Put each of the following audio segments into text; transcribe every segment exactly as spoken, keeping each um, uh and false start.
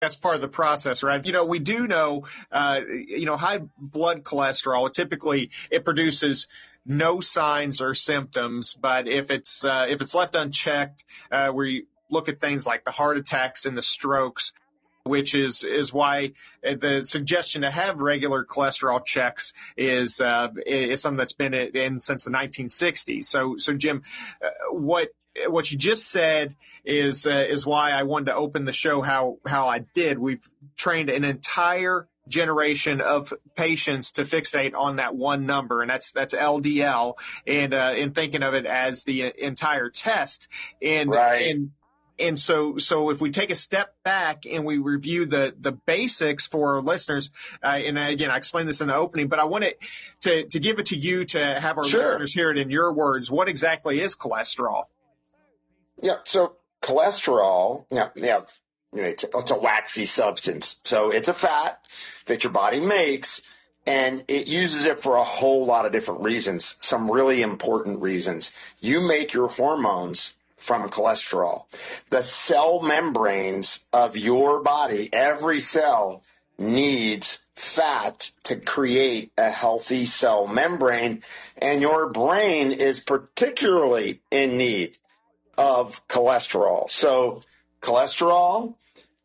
That's part of the process, right? You know, we do know, uh, you know, high blood cholesterol, typically it produces no signs or symptoms, but if it's, uh, if it's left unchecked, uh, we look at things like the heart attacks and the strokes, which is, is why the suggestion to have regular cholesterol checks is, uh, is something that's been in since the nineteen sixties. So, so Jim, uh, what, What you just said is uh, is why I wanted to open the show how how I did. We've trained an entire generation of patients to fixate on that one number, and that's that's L D L, and uh, in thinking of it as the entire test. And right. and and so so if we take a step back and we review the the basics for our listeners, uh, and again I explained this in the opening, but I wanted to to give it to you to have our Sure. listeners hear it in your words. What exactly is cholesterol? Yeah, so cholesterol, yeah, yeah, you know, it's, it's a waxy substance. So it's a fat that your body makes, and it uses it for a whole lot of different reasons, some really important reasons. You make your hormones from cholesterol. The cell membranes of your body, every cell needs fat to create a healthy cell membrane, and your brain is particularly in need of cholesterol. So cholesterol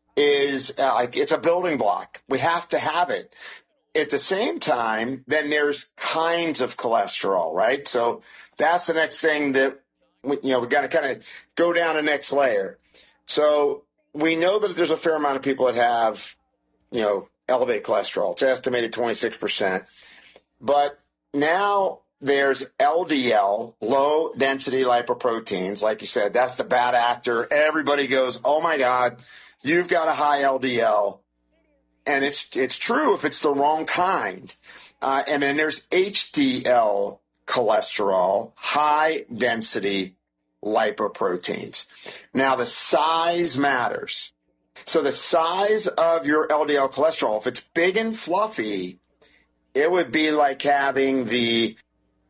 is uh, like it's a building block. We have to have it. At the same time, then there's kinds of cholesterol, right? So that's the next thing that we, you know we got to kind of go down the next layer. So we know that there's a fair amount of people that have you know elevated cholesterol. It's estimated twenty-six percent, but now there's L D L, low density lipoproteins. Like you said, that's the bad actor. Everybody goes, oh my God, you've got a high L D L. And it's it's true if it's the wrong kind. Uh, and then there's H D L cholesterol, high density lipoproteins. Now the size matters. So the size of your L D L cholesterol, if it's big and fluffy, it would be like having the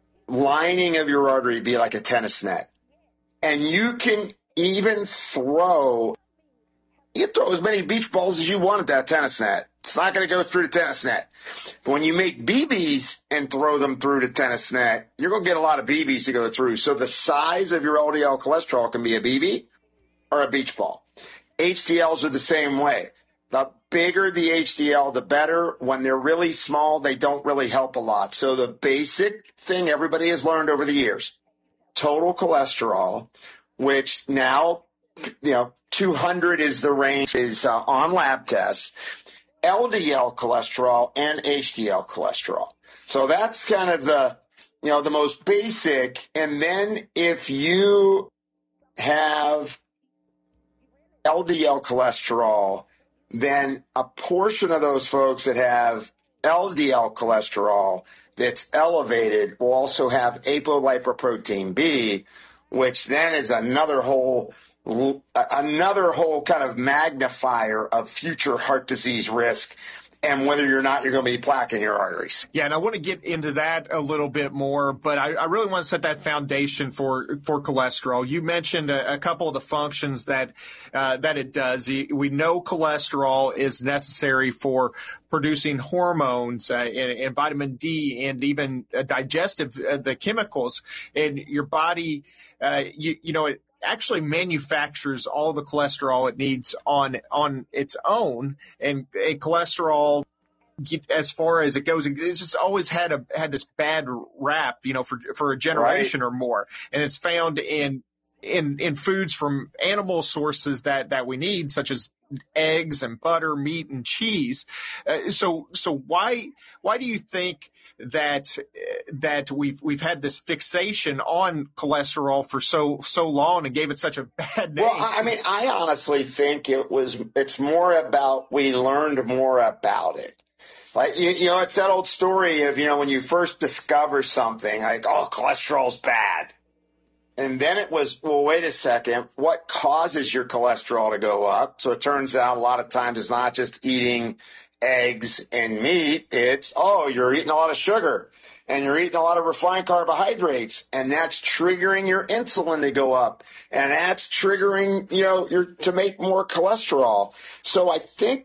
lining of your artery be like a tennis net. And you can even throw, you can throw as many beach balls as you want at that tennis net. It's not going to go through the tennis net. But when you make B Bs and throw them through the tennis net, you're going to get a lot of B Bs to go through. So the size of your L D L cholesterol can be a B B or a beach ball. H D Ls are the same way. The bigger the H D L, the better. When they're really small, they don't really help a lot. So the basic thing everybody has learned over the years, total cholesterol, which now, you know, two hundred is the range, is uh, on lab tests, L D L cholesterol and H D L cholesterol. So that's kind of the, you know, the most basic. And then if you have L D L cholesterol, then a portion of those folks that have L D L cholesterol that's elevated will also have apolipoprotein B, which then is another whole another whole kind of magnifier of future heart disease risk and whether or not you're going to be plaque in your arteries. Yeah, and I want to get into that a little bit more, but I, I really want to set that foundation for for cholesterol. You mentioned a, a couple of the functions that uh, that it does. We know cholesterol is necessary for producing hormones uh, and, and vitamin D and even uh, digestive, uh, the chemicals in your body. Uh, you, you know, it actually manufactures all the cholesterol it needs on on its own, and a cholesterol, as far as it goes, it's just always had a had this bad rap, you know, for for a generation right. or more, and it's found in in in foods from animal sources that that we need, such as eggs and butter, meat and cheese. Uh, so so why why do you think that that we've we've had this fixation on cholesterol for so so long and gave it such a bad name? Well, I mean, I honestly think it was it's more about we learned more about it. Like, you, you know, it's that old story of, you know, when you first discover something, like, oh, cholesterol's bad. And then it was, well, wait a second, what causes your cholesterol to go up? So it turns out a lot of times it's not just eating eggs and meat. It's, oh, you're eating a lot of sugar and you're eating a lot of refined carbohydrates, and that's triggering your insulin to go up, and that's triggering, you know, your to make more cholesterol. So I think